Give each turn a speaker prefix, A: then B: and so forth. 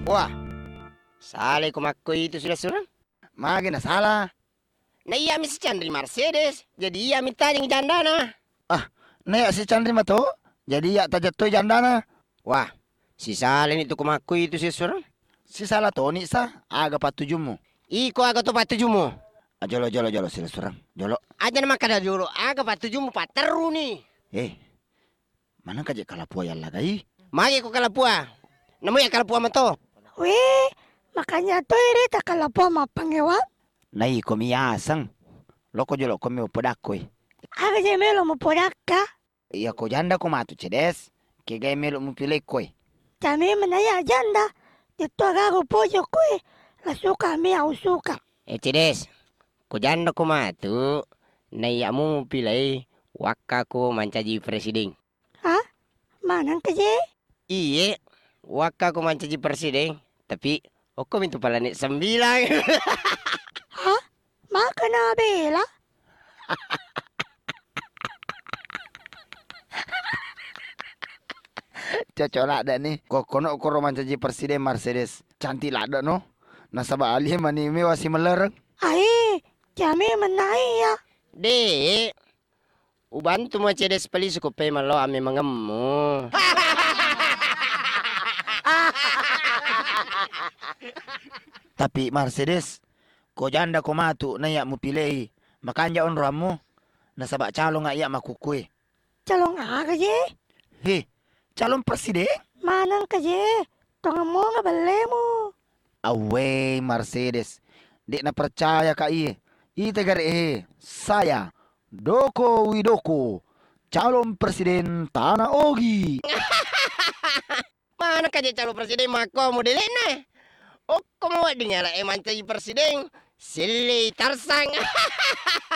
A: Wah, salah kumaku itu sudah surang.
B: Magi na salah.
A: Nah iya si Chandri Mercedes. Jadi iya minta yang jandana.
B: Nek si Chandri mato. Jadi ya tajat to jandana.
A: Wah, si Salin itu kumaku itu si surang.
B: Si salah to ni sa aga patujumu.
A: Iko agak tu patujumu.
B: Jolo sila surang. Jolo.
A: Aja nama kada dulu. Agak patujumu pateru nih.
B: Mana kaje kalapua yang lagai?
A: Magi ko kalapua. Namu ya kalapua mato.
C: Weh, makanya tuh iri tak kalapua mapangewa.
B: Nai komi asang. Loko jolo komi upodakoi.
C: Aga je melo mo podaka.
B: Iya ko janda ko matu cedes. Kegay melo mo pilay koy.
C: Kami menaya janda. Dito agago pollo kue. La suka mi au suka.
A: Cides. Kujanda ko matu. Naiya mo pilay. Waka ko mancaji presiden.
C: Hah? Manang ka je?
A: Iye. Waka ko mancaji presiden. Tapi, oko mintu pala ni 9.
C: Hah? Maka na bela?
B: Cocok lah ada nih. Kok kono ko roman jadi presiden Mercedes. Cantik lah ada no. Nasabah alih mani me wasi melereng.
C: Ai, kami menaya.
A: Dek. Ubantu mo cedes pali suko pe malo ame mangemu.
B: Tapi Mercedes, ko janda ko matu na ya mo pilih. Makanya on ramu. Nasabah calo nga ya makukui.
C: Calong aga je?
B: Calon presiden?
C: Manang ka je? Tonga mo nga bale mo.
B: Away Mercedes. Di na percaya ka iye. Itegar saya Doko Widoko, calon presiden Tanah Ogi.
A: Mana kaje calon presiden mako modele na. O komo dinyala mancaji presiden. Sili tarsang.